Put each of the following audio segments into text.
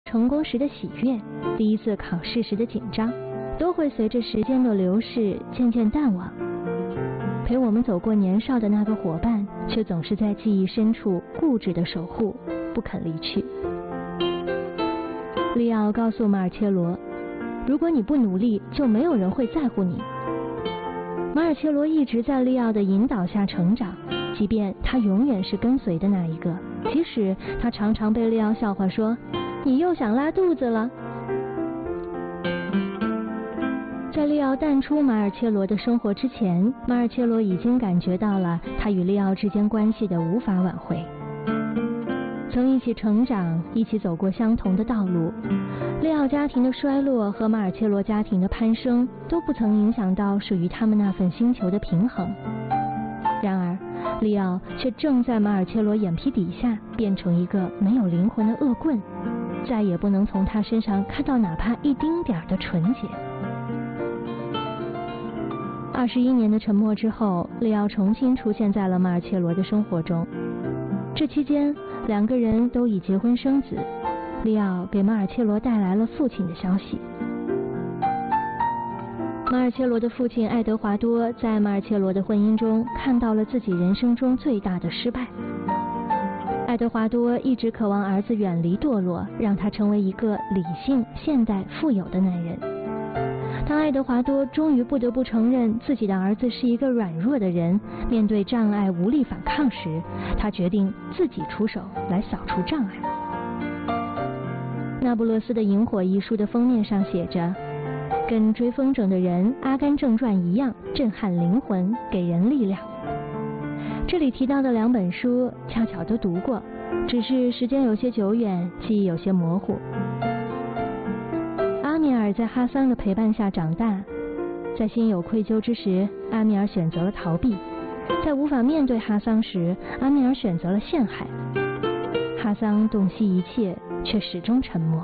成功时的喜悦，第一次考试时的紧张，都会随着时间的流逝渐渐淡忘。陪我们走过年少的那个伙伴，却总是在记忆深处固执的守护，不肯离去。利奥告诉马尔切罗，如果你不努力，就没有人会在乎你。马尔切罗一直在利奥的引导下成长，即便他永远是跟随的那一个，即使他常常被利奥笑话说，你又想拉肚子了。在利奥淡出马尔切罗的生活之前，马尔切罗已经感觉到了他与利奥之间关系的无法挽回。曾一起成长，一起走过相同的道路，利奥家庭的衰落和马尔切罗家庭的攀升都不曾影响到属于他们那份星球的平衡。然而利奥却正在马尔切罗眼皮底下变成一个没有灵魂的恶棍，再也不能从他身上看到哪怕一丁点的纯洁。21年的沉默之后，利奥重新出现在了马尔切罗的生活中。这期间，两个人都已结婚生子。利奥给马尔切罗带来了父亲的消息。马尔切罗的父亲爱德华多在马尔切罗的婚姻中看到了自己人生中最大的失败。爱德华多一直渴望儿子远离堕落，让他成为一个理性、现代、富有的男人。当爱德华多终于不得不承认自己的儿子是一个软弱的人，面对障碍无力反抗时，他决定自己出手来扫除障碍。那不勒斯的萤火一书的封面上写着，跟追风筝的人《阿甘正传》一样，震撼灵魂，给人力量。这里提到的两本书恰巧都读过，只是时间有些久远，记忆有些模糊。阿米尔在哈桑的陪伴下长大，在心有愧疚之时，阿米尔选择了逃避；在无法面对哈桑时，阿米尔选择了陷害。哈桑洞悉一切，却始终沉默。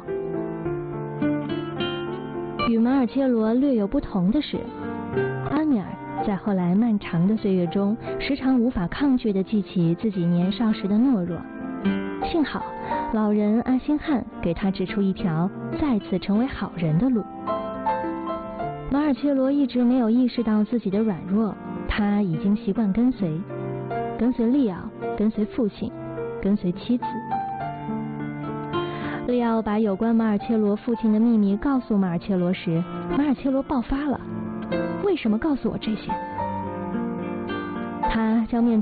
与马尔切罗略有不同的是，阿米尔在后来漫长的岁月中，时常无法抗拒地记起自己年少时的懦弱。幸好老人阿星汉给他指出一条再次成为好人的路。马尔切罗一直没有意识到自己的软弱，他已经习惯跟随利奥，跟随父亲，跟随妻子。利奥把有关马尔切罗父亲的秘密告诉马尔切罗时，马尔切罗爆发了，为什么告诉我这些？他将面对